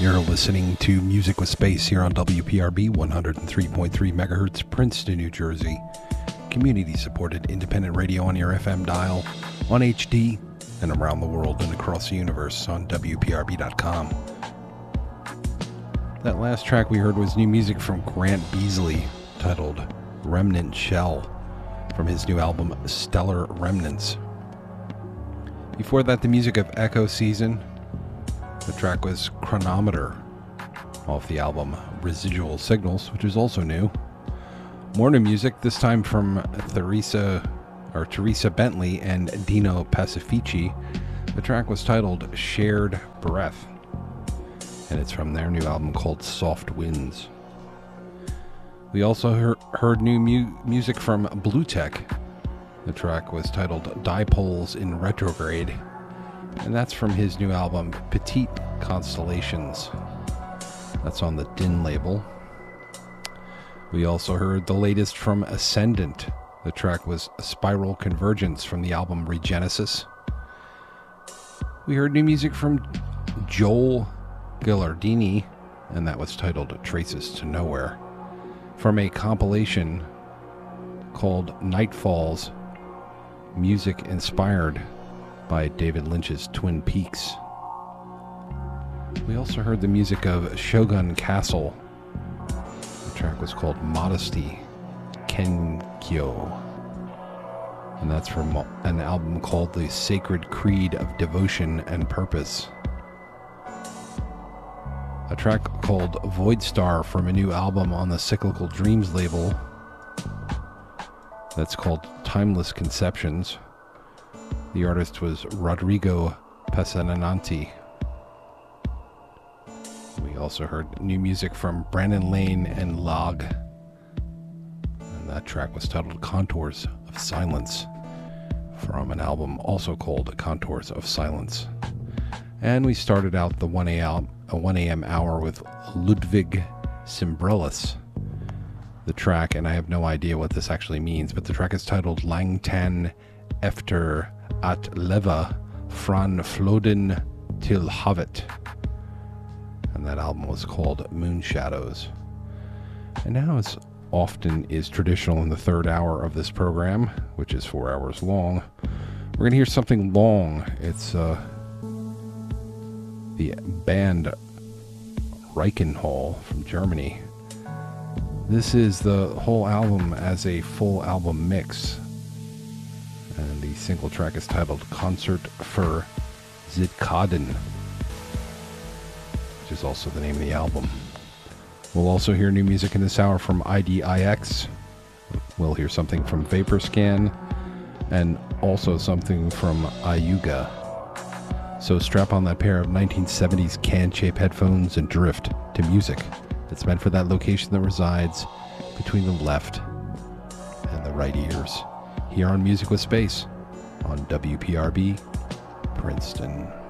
You're listening to Music with Space here on WPRB 103.3 megahertz, Princeton, New Jersey. Community-supported independent radio on your FM dial, on HD, and around the world and across the universe on WPRB.com. That last track we heard was new music from Grant Beasley, titled Remnant Shell, from his new album Stellar Remnants. Before that, the music of Echo Season. The track was Chronometer, off the album Residual Signals, which is also new. More new music, this time from Teresa Bentley and Dino Pacifici. The track was titled Shared Breath, and it's from their new album called Soft Winds. We also heard new music from Blue Tech. The track was titled Dipoles in Retrograde, and that's from his new album Petite Constellations. That's on the Din label. We also heard the latest from Ascendant. The track was Spiral Convergence from the album Regenesis. We heard new music from Joel Gilardini, and that was titled Traces to Nowhere, from a compilation called Nightfalls, music inspired by David Lynch's Twin Peaks. We also heard the music of Shogun Castle. The track was called Modesty Kenkyo, and that's from an album called The Sacred Creed of Devotion and Purpose. A track called Void Star from a new album on the Cyclical Dreams label that's called Timeless Conceptions. The artist was Rodrigo Pesananti. We also heard new music from Brandon Lane and Log, and that track was titled Contours of Silence, from an album also called Contours of Silence. And we started out the 1 a.m. hour with Ludwig Simbrelis. The track, and I have no idea what this actually means, but the track is titled Langtan Efter at Leva Fran Floden till Havet, and that album was called Moon Shadows. And now, as often is traditional in the third hour of this program, which is 4 hours long, we're going to hear something long. It's the band Reichenhall from Germany. This is the whole album as a full album mix, and the single track is titled Concert für Zitkaden, which is also the name of the album. We'll also hear new music in this hour from IDIX. We'll hear something from Vaporscan, and also something from Ayuga. So strap on that pair of 1970s can-shaped headphones and drift to music that's meant for that location that resides between the left and the right ears. Here on Music with Space on WPRB, Princeton.